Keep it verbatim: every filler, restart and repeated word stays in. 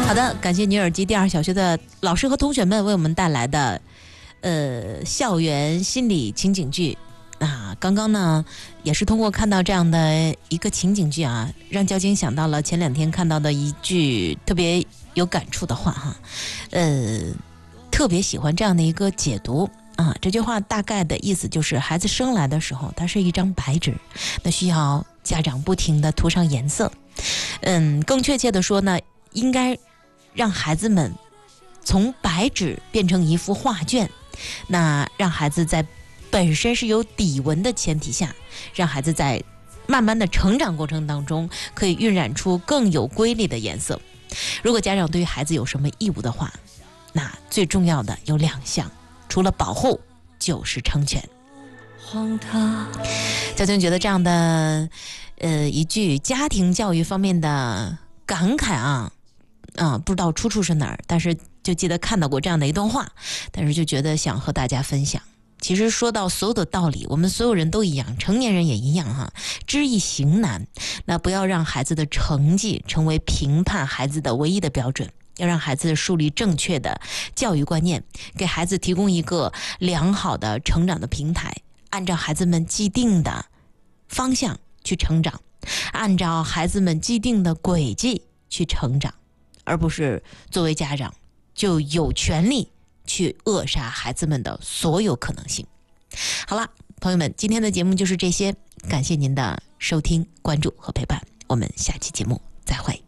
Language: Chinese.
好的，感谢女耳机第二小学的老师和同学们为我们带来的呃校园心理情景剧。啊，刚刚呢也是通过看到这样的一个情景剧啊，让交警想到了前两天看到的一句特别有感触的话哈，呃，特别喜欢这样的一个解读啊。这句话大概的意思就是，孩子生来的时候，它是一张白纸，那需要家长不停地涂上颜色。嗯，更确切的说呢，应该让孩子们从白纸变成一幅画卷，那让孩子在本身是有底纹的前提下，让孩子在慢慢的成长过程当中可以晕染出更有规律的颜色。如果家长对于孩子有什么义务的话，那最重要的有两项，除了保护就是成全。小静觉得这样的呃一句家庭教育方面的感慨啊啊，不知道出处是哪儿，但是就记得看到过这样的一段话，但是就觉得想和大家分享。其实说到所有的道理，我们所有人都一样，成年人也一样哈，知易行难。那不要让孩子的成绩成为评判孩子的唯一的标准，要让孩子树立正确的教育观念，给孩子提供一个良好的成长的平台，按照孩子们既定的方向去成长，按照孩子们既定的轨迹去成长，而不是作为家长就有权利去扼杀孩子们的所有可能性。好了，朋友们，今天的节目就是这些，感谢您的收听、关注和陪伴，我们下期节目再会。